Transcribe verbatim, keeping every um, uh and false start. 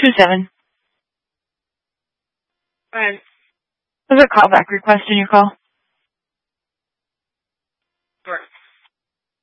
two seven. Right. There's a callback request in your call. Sure.